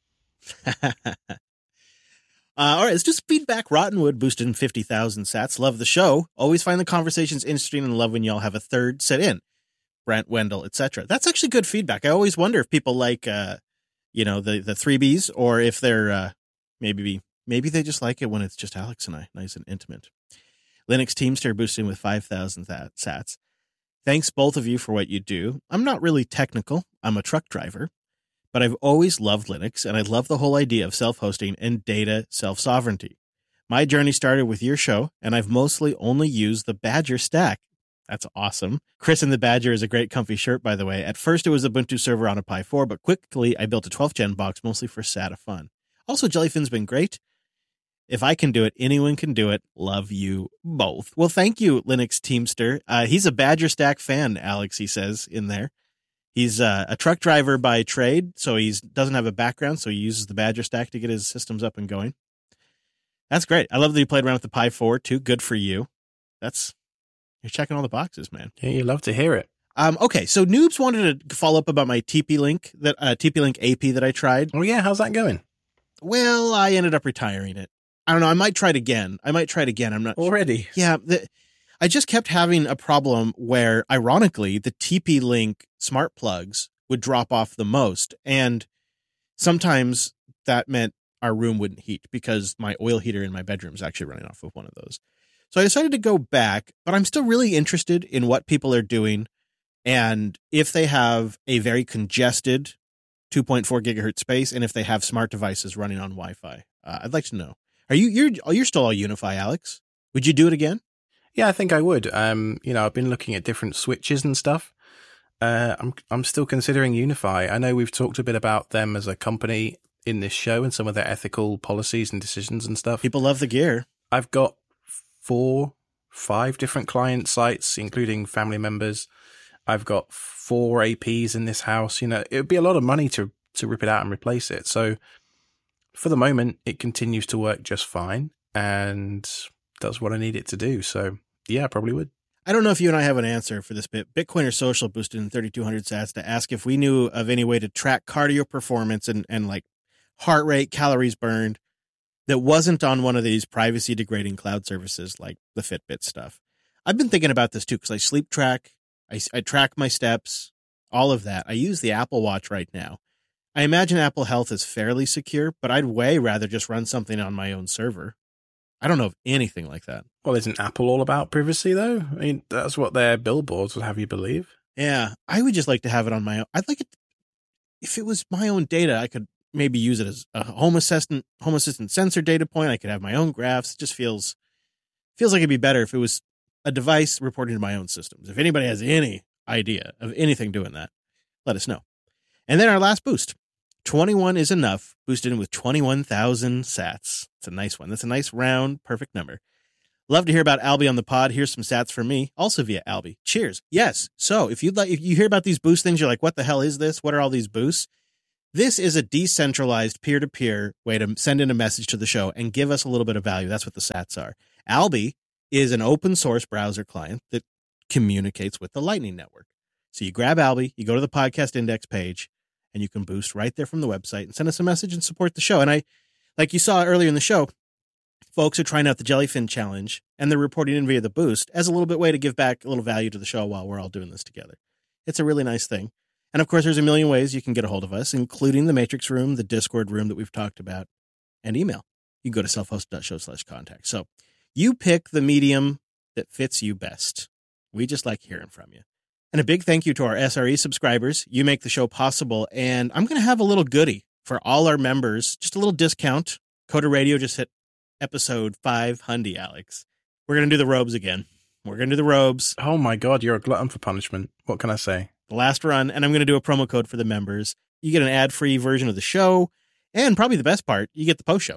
uh, all right, let's just feedback. Rottenwood boosted in fifty thousand sats. Love the show. Always find the conversations interesting and love when y'all have a third set in. Brent, Wendell, et cetera. That's actually good feedback. I always wonder if people like... Uh, you know, the, the three Bs, or if they're, uh, maybe, maybe they just like it when it's just Alex and I, nice and intimate. Linux Teamster boosting with five thousand sats. Thanks both of you for what you do. I'm not really technical. I'm a truck driver, but I've always loved Linux, and I love the whole idea of self-hosting and data self-sovereignty. My journey started with your show, and I've mostly only used the Badger stack. That's awesome. Chris and the Badger is a great comfy shirt, by the way. At first, it was Ubuntu server on a Pi four, but quickly I built a twelfth gen box, mostly for S A T A fun. Also, Jellyfin's been great. If I can do it, anyone can do it. Love you both. Well, thank you, Linux Teamster. Uh, he's a Badger Stack fan, Alex, he says in there. He's uh, a truck driver by trade, so he doesn't have a background, so he uses the Badger Stack to get his systems up and going. That's great. I love that you played around with the Pi four, too. Good for you. That's... You're checking all the boxes, man.
Yeah, you love to hear it.
Um, okay, so Noobs wanted to follow up about my T P Link, that uh, T P Link A P that I tried.
Oh, yeah, how's that going?
Well, I ended up retiring it. I don't know. I might try it again. I might try it again. I'm not
already.
Sure. Yeah, the, I just kept having a problem where, ironically, the T P Link smart plugs would drop off the most, and sometimes that meant our room wouldn't heat because my oil heater in my bedroom is actually running off of one of those. So I decided to go back, but I'm still really interested in what people are doing and if they have a very congested two point four gigahertz space and if they have smart devices running on Wi-Fi. Uh, I'd like to know. Are you you're you're still all Unify, Alex? Would you do it again?
Yeah, I think I would. Um, you know, I've been looking at different switches and stuff. Uh, I'm I'm still considering Unify. I know we've talked a bit about them as a company in this show and some of their ethical policies and decisions and stuff.
People love the gear.
I've got four, five different client sites, including family members. I've got four A Ps in this house. You know, it would be a lot of money to, to rip it out and replace it. So for the moment, it continues to work just fine and does what I need it to do. So yeah, I probably would.
I don't know if you and I have an answer for this bit. Bitcoiner Social boosted in thirty-two hundred sats to ask if we knew of any way to track cardio performance and, and like heart rate, calories burned, that wasn't on one of these privacy degrading cloud services like the Fitbit stuff. I've been thinking about this too, because I sleep track, I, I track my steps, all of that. I use the Apple Watch right now. I imagine Apple Health is fairly secure, but I'd way rather just run something on my own server. I don't know of anything like that.
Well, isn't Apple all about privacy though? I mean, that's what their billboards would have you believe.
Yeah, I would just like to have it on my own. I'd like it, if it was my own data, I could maybe use it as a home assistant, home assistant sensor data point. I could have my own graphs. It just feels, feels like it'd be better if it was a device reporting to my own systems. If anybody has any idea of anything doing that, let us know. And then our last boost. twenty-one is enough, boosted in with twenty-one thousand sats. It's a nice one. That's a nice round, perfect number. Love to hear about Alby on the pod. Here's some sats for me, also via Alby. Cheers. Yes. So if you'd like, if you hear about these boost things, you're like, what the hell is this? What are all these boosts? This is a decentralized peer-to-peer way to send in a message to the show and give us a little bit of value. That's what the sats are. Alby is an open source browser client that communicates with the Lightning Network. So you grab Alby, you go to the podcast index page, and you can boost right there from the website and send us a message and support the show. And I, like you saw earlier in the show, folks are trying out the Jellyfin Challenge, and they're reporting in via the boost as a little bit way to give back a little value to the show while we're all doing this together. It's a really nice thing. And of course, there's a million ways you can get a hold of us, including the Matrix room, the Discord room that we've talked about, and email. You can go to self-hosted.show slash contact. So you pick the medium that fits you best. We just like hearing from you. And a big thank you to our S R E subscribers. You make the show possible. And I'm going to have a little goodie for all our members, just a little discount. Coda Radio just hit episode five hundred, Alex. We're going to do the robes again. We're going to do the robes.
Oh my God, you're a glutton for punishment. What can I say?
The last run, and I'm going to do a promo code for the members. You get an ad-free version of the show, and probably the best part, you get the post-show.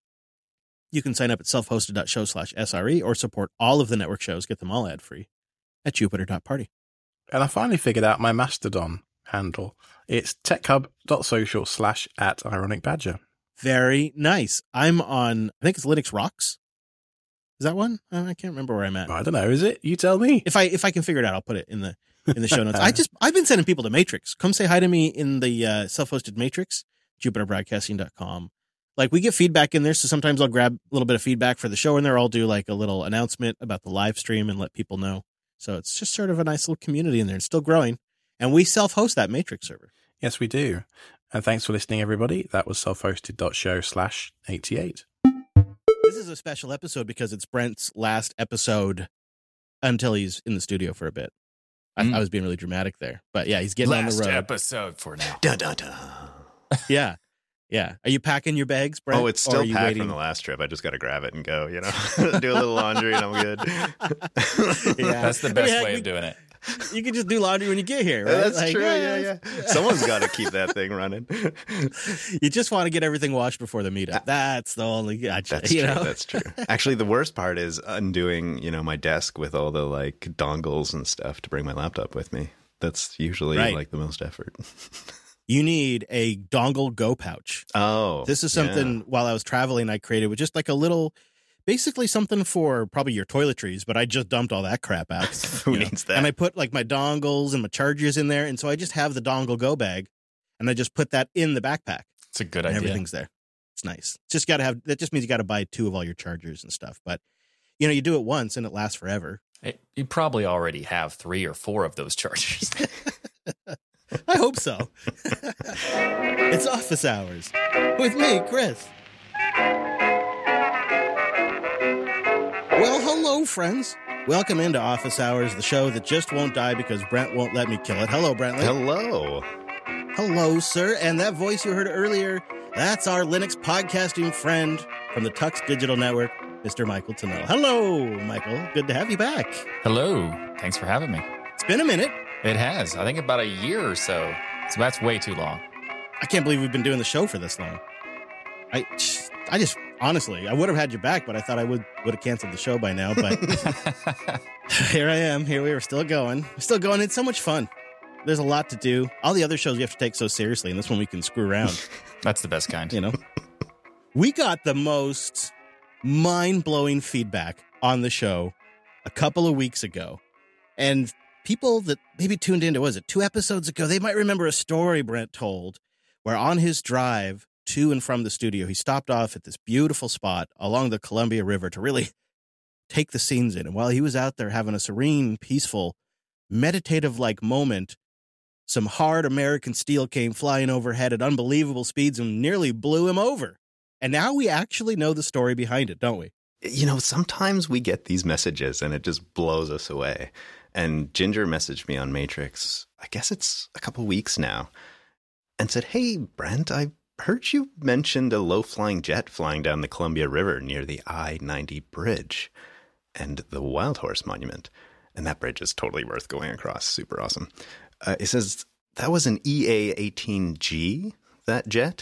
You can sign up at self-hosted.show slash SRE or support all of the network shows, get them all ad-free at jupiter dot party.
And I finally figured out my Mastodon handle. It's techhub.social slash at ironic badger.
Very nice. I'm on, I think it's Linux Rocks. Is that one? I can't remember where I'm at.
I don't know. Is it? You tell me.
If I if I can figure it out, I'll put it in the in the show notes. I just I've been sending people to Matrix. Come say hi to me in the uh, self-hosted Matrix, jupiter broadcasting dot com. Like, we get feedback in there, so sometimes I'll grab a little bit of feedback for the show in there. I'll do like a little announcement about the live stream and let people know. So it's just sort of a nice little community in there. It's still growing, and we self-host that Matrix server.
Yes, we do. And thanks for listening, everybody. That was self-hosted.show slash 88.
This is a special episode because it's Brent's last episode until he's in the studio for a bit. I, mm. I was being really dramatic there, but yeah, he's getting
last
on the road.
Last episode for now.
Da, da, da.
Yeah. Yeah. Are you packing your bags, Brent?
Oh, it's still packed
waiting?
from the last trip. I just got to grab it and go, you know, do a little laundry and I'm good.
Yeah. That's the best I mean, way we, of doing it.
You can just do laundry when you get here, right?
That's
like,
true.
Yeah,
yeah, yeah. Someone's got to keep that thing running.
You just want to get everything washed before the meetup. That's the only gotcha.
That's
you
true.
know?
That's true. Actually, the worst part is undoing, you know, my desk with all the like dongles and stuff to bring my laptop with me. That's usually right. like the most effort.
You need a dongle go pouch.
Oh,
this is something yeah. while I was traveling, I created with just like a little, basically something for probably your toiletries, but I just dumped all that crap out.
Who needs that?
And I put like my dongles and my chargers in there. And so I just have the dongle go bag and I just put that in the backpack.
It's a good
and
idea.
Everything's there. It's nice. It's just got to have, that just means you got to buy two of all your chargers and stuff. But you know, you do it once and it lasts forever.
It, you probably already have three or four of those chargers.
I hope so. It's office hours with me, Chris. Well, hello, friends. Welcome into Office Hours, the show that just won't die because Brent won't let me kill it. Hello, Brentley.
Hello.
Hello, sir. And that voice you heard earlier, that's our Linux podcasting friend from the Tux Digital Network, Mister Michael Tunnell. Hello, Michael. Good to have you back.
Hello. Thanks for having me.
It's been a minute.
It has. I think about a year or so. So that's way too long.
I can't believe we've been doing the show for this long. I, I just, honestly, I would have had you back, but I thought I would would have canceled the show by now. But here I am. Here we are, still going. We're still going. It's so much fun. There's a lot to do. All the other shows we have to take so seriously, and this one we can screw around.
That's the best kind.
You know, we got the most mind-blowing feedback on the show a couple of weeks ago, and people that maybe tuned into, was it two episodes ago, they might remember a story Brent told where on his drive to and from the studio, he stopped off at this beautiful spot along the Columbia River to really take the scenes in. And while he was out there having a serene, peaceful, meditative-like moment, some hard American steel came flying overhead at unbelievable speeds and nearly blew him over. And now we actually know the story behind it, don't we?
You know, sometimes we get these messages and it just blows us away. And Ginger messaged me on Matrix, I guess it's a couple weeks now, and said, "Hey, Brent, I heard you mentioned a low-flying jet flying down the Columbia River near the I ninety bridge and the Wild Horse Monument. And that bridge is totally worth going across. Super awesome." Uh, it says, that was an E A eighteen G. that jet.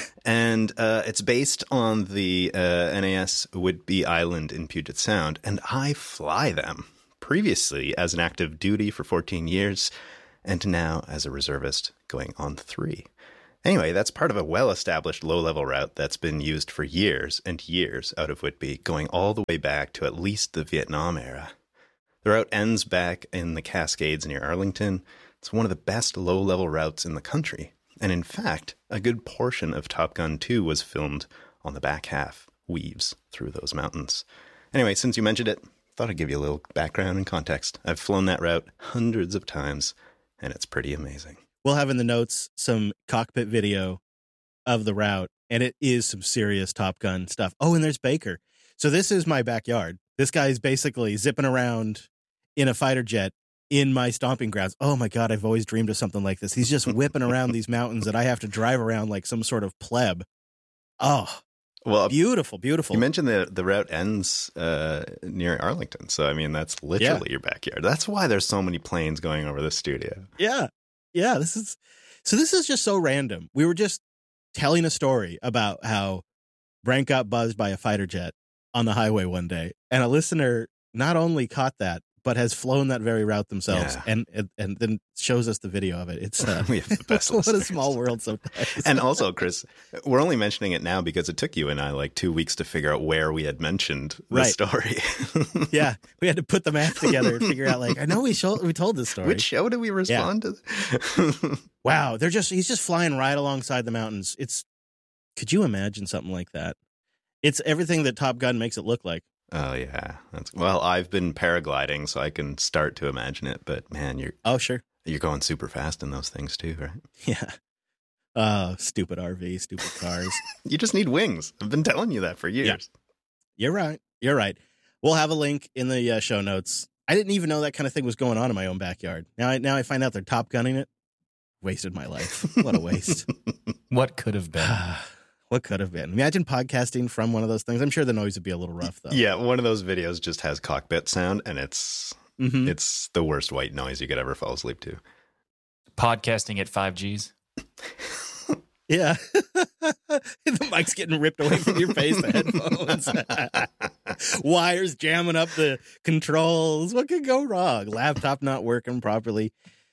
And uh, it's based on the uh, N A S Whidbey Island in Puget Sound. And I fly them previously as an active duty for fourteen years and now as a reservist going on three. Anyway, that's part of a well-established low-level route that's been used for years and years out of Whidbey, going all the way back to at least the Vietnam era. The route ends back in the Cascades near Arlington. It's one of the best low-level routes in the country. And in fact, a good portion of Top Gun two was filmed on the back half, weaves through those mountains. Anyway, since you mentioned it, thought I'd give you a little background and context. I've flown that route hundreds of times, and it's pretty amazing.
We'll have in the notes some cockpit video of the route, and it is some serious Top Gun stuff. Oh, and there's Baker. So this is my backyard. This guy's basically zipping around in a fighter jet in my stomping grounds. Oh, my God, I've always dreamed of something like this. He's just whipping around these mountains that I have to drive around like some sort of pleb. Oh, well, beautiful, beautiful.
You mentioned the, the route ends uh, near Arlington. So, I mean, that's literally
yeah.
your backyard. That's why there's so many planes going over the studio.
Yeah. Yeah, this is so this is just so random. We were just telling a story about how Brent got buzzed by a fighter jet on the highway one day, and a listener not only caught that, but has flown that very route themselves,
yeah.
and, and and then shows us the video of it. It's uh,
we have the best
what
listeners.
A small world sometimes.
And also, Chris, we're only mentioning it now because it took you and I like two weeks to figure out where we had mentioned the
right.
story.
Yeah, we had to put the math together and figure out, like, I know we showed, we told this story.
Which show did we respond
yeah.
to?
Wow, they're just he's just flying right alongside the mountains. It's could you imagine something like that? It's everything that Top Gun makes it look like.
Oh, yeah. That's, well, I've been paragliding, so I can start to imagine it. But, man, you're
oh sure
you're going super fast in those things, too, right?
Yeah. Oh, stupid R V, stupid cars.
You just need wings. I've been telling you that for years.
Yeah. You're right. You're right. We'll have a link in the uh, show notes. I didn't even know that kind of thing was going on in my own backyard. Now I, now I find out they're Top Gunning it. Wasted my life. What a waste.
What could have been?
What could have been? Imagine podcasting from one of those things. I'm sure the noise would be a little rough, though.
Yeah, one of those videos just has cockpit sound, and it's mm-hmm. it's the worst white noise you could ever fall asleep to.
Podcasting at five Gs.
Yeah. The mic's getting ripped away from your face, the headphones. Wires jamming up the controls. What could go wrong? Laptop not working properly.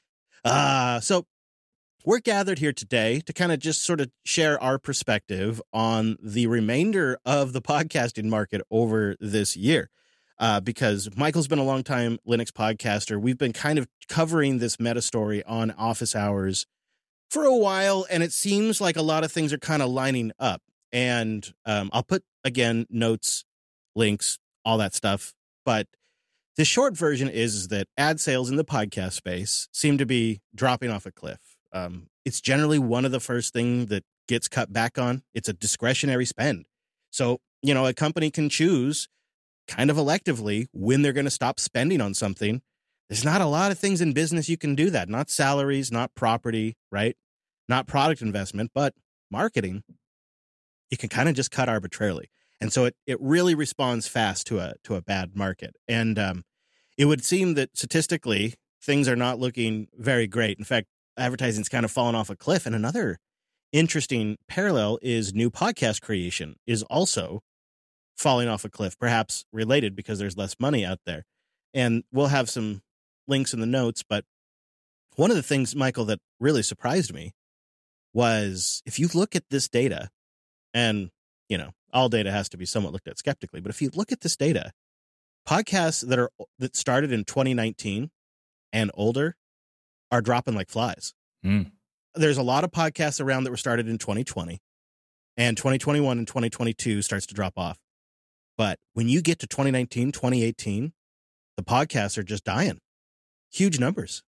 Uh, so we're gathered here today to kind of just sort of share our perspective on the remainder of the podcasting market over this year. Uh, because Michael's been a long time Linux podcaster. We've been kind of covering this meta story on Office Hours for a while, and it seems like a lot of things are kind of lining up. And um, I'll put, again, notes, links, all that stuff. But the short version is, is that ad sales in the podcast space seem to be dropping off a cliff. Um, it's generally one of the first things that gets cut back on. It's a discretionary spend. So, you know, a company can choose kind of electively when they're going to stop spending on something. There's not a lot of things in business you can do that. Not salaries, not property, right? Not product investment, but marketing. You can kind of just cut arbitrarily. And so it, it really responds fast to a to a bad market. And um, it would seem that statistically, things are not looking very great. In fact, advertising's kind of fallen off a cliff. And another interesting parallel is new podcast creation is also falling off a cliff, perhaps related because there's less money out there. And we'll have some links in the notes. But one of the things, Michael, that really surprised me was if you look at this data, and, you know, all data has to be somewhat looked at skeptically, but if you look at this data, podcasts that are that started in twenty nineteen and older are dropping like flies.
Mm.
There's a lot of podcasts around that were started in twenty twenty, and twenty twenty-one and twenty twenty-two starts to drop off. But when you get to twenty nineteen, twenty eighteen, the podcasts are just dying. Huge numbers.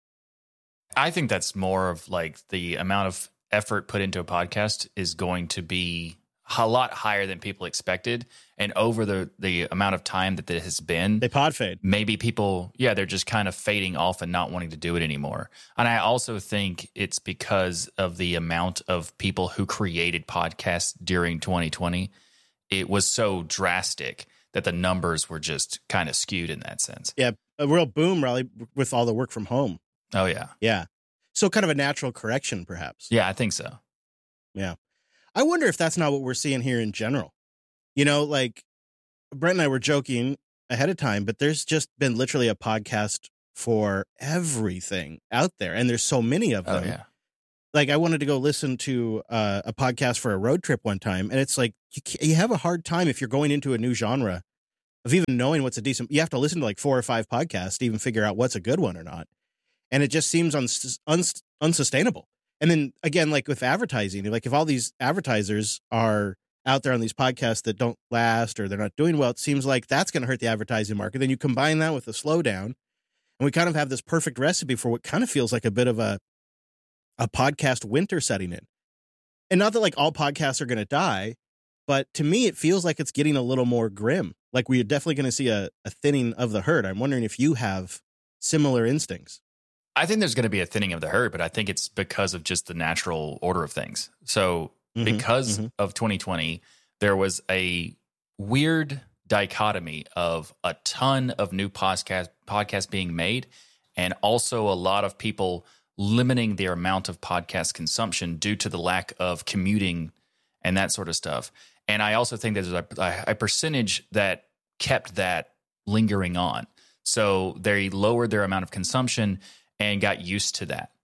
I think that's more of like the amount of effort put into a podcast is going to be a lot higher than people expected. And over the, the amount of time that it has been,
they pod fade.
Maybe people, yeah, they're just kind of fading off and not wanting to do it anymore. And I also think it's because of the amount of people who created podcasts during twenty twenty. It was so drastic that the numbers were just kind of skewed in that sense.
Yeah, a real boom, really, with all the work from home.
Oh, yeah.
Yeah. So kind of a natural correction, perhaps.
Yeah, I think so.
Yeah. I wonder if that's not what we're seeing here in general. You know, like Brent and I were joking ahead of time, but there's just been literally a podcast for everything out there. And there's so many of them.
Oh, yeah.
Like I wanted to go listen to uh, a podcast for a road trip one time. And it's like, you, you have a hard time if you're going into a new genre of even knowing what's a decent, you have to listen to like four or five podcasts to even figure out what's a good one or not. And it just seems uns- uns- unsustainable. And then again, like with advertising, like if all these advertisers are out there on these podcasts that don't last or they're not doing well, it seems like that's going to hurt the advertising market. Then you combine that with a slowdown, and we kind of have this perfect recipe for what kind of feels like a bit of a a podcast winter setting in. And not that like all podcasts are going to die, but to me, it feels like it's getting a little more grim. Like we're definitely going to see a, a thinning of the herd. I'm wondering if you have similar instincts.
I think there's going to be a thinning of the herd, but I think it's because of just the natural order of things. So mm-hmm, because mm-hmm. of twenty twenty, there was a weird dichotomy of a ton of new podcast podcasts being made, and also a lot of people limiting their amount of podcast consumption due to the lack of commuting and that sort of stuff. And I also think there's a, a percentage that kept that lingering on. So they lowered their amount of consumption and got used to that.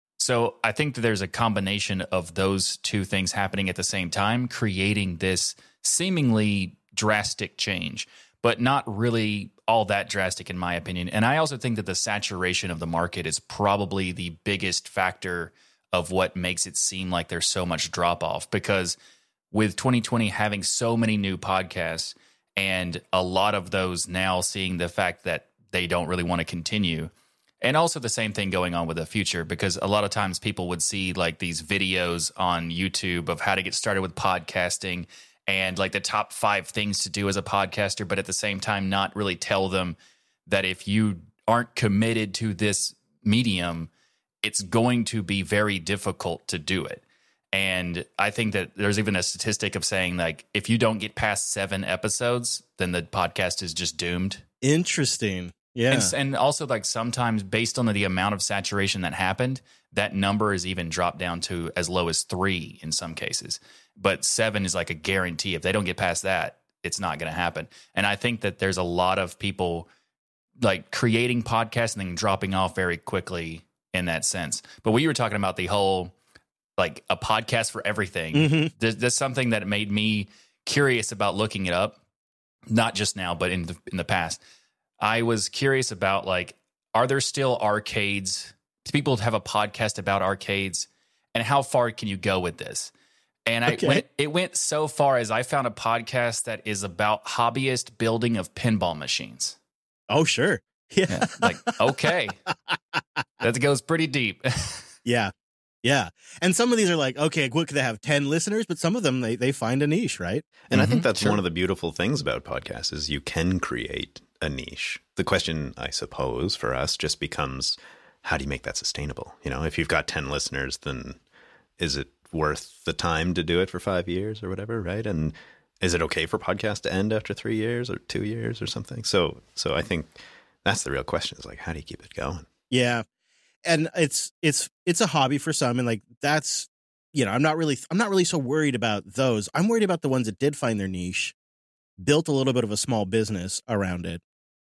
So I think that there's a combination of those two things happening at the same time, creating this seemingly drastic change, but not really all that drastic in my opinion. And I also think that the saturation of the market is probably the biggest factor of what makes it seem like there's so much drop off, because with twenty twenty having so many new podcasts and a lot of those now seeing the fact that they don't really want to continue. And also the same thing going on with the future, because a lot of times people would see like these videos on YouTube of how to get started with podcasting and like the top five things to do as a podcaster, but at the same time not really tell them that if you aren't committed to this medium, it's going to be very difficult to do it. And I think that there's even a statistic of saying like if you don't get past seven episodes, then the podcast is just doomed.
Interesting. Yeah.
And, and also like sometimes based on the amount of saturation that happened, that number is even dropped down to as low as three in some cases. But seven is like a guarantee. If they don't get past that, it's not going to happen. And I think that there's a lot of people like creating podcasts and then dropping off very quickly in that sense. But we were talking about the whole like a podcast for everything. Mm-hmm. There's, there's something that made me curious about looking it up, not just now, but in the, in the past. I was curious about like, are there still arcades? Do people have a podcast about arcades? And how far can you go with this? And I
okay.
went, it went so far as I found a podcast that is about hobbyist building of pinball machines.
Oh, sure. Yeah.
yeah like, okay. That goes pretty deep.
yeah. Yeah. And some of these are like, okay, what could they have ten listeners? But some of them, they, they find a niche, right?
And mm-hmm. I think that's
sure.
one of the beautiful things about podcasts is you can create a niche. The question, I suppose, for us just becomes, how do you make that sustainable? You know, if you've got ten listeners, then is it worth the time to do it for five years or whatever, right? And is it okay for podcasts to end after three years or two years or something? So, so I think that's the real question is like, how do you keep it going?
Yeah. And it's, it's, it's a hobby for some. And like, that's, you know, I'm not really, I'm not really so worried about those. I'm worried about the ones that did find their niche, built a little bit of a small business around it.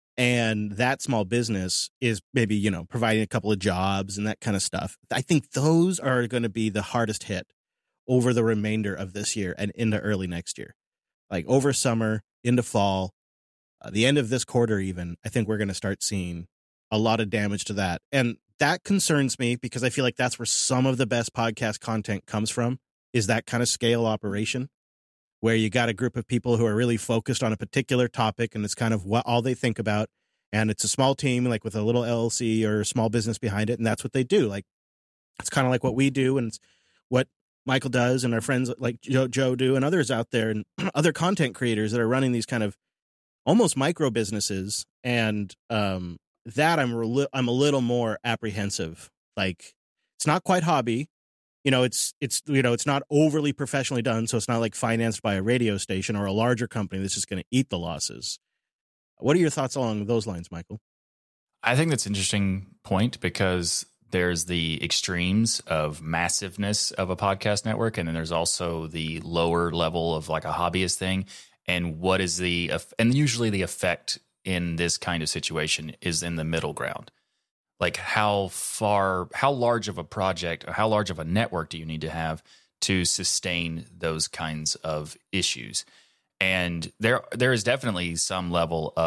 And that small business is maybe, you know, providing a couple of jobs and that kind of stuff. I think those are going to be the hardest hit over the remainder of this year and into early next year. Like over summer, into fall, uh, the end of this quarter even, I think we're going to start seeing a lot of damage to that. And that concerns me because I feel like that's where some of the best podcast content comes from, is that kind of scale operation, where you got a group of people who are really focused on a particular topic and it's kind of what all they think about. And it's a small team, like with a little L L C or a small business behind it. And that's what they do. Like, it's kind of like what we do and it's what Michael does and our friends like Joe, Joe do and others out there and other content creators that are running these kind of almost micro businesses. And um, that I'm, re- I'm a little more apprehensive. Like, it's not quite hobby. You know, it's, it's, you know, it's not overly professionally done. So it's not like financed by a radio station or a larger company that's just going to eat the losses. What are your thoughts along those lines, Michael?
I think that's an interesting point because there's the extremes of massiveness of a podcast network, and then there's also the lower level of like a hobbyist thing. And what is the and usually the effect in this kind of situation is in the middle ground. Like how far, how large of a project, or how large of a network do you need to have to sustain those kinds of issues? And there there is definitely some level of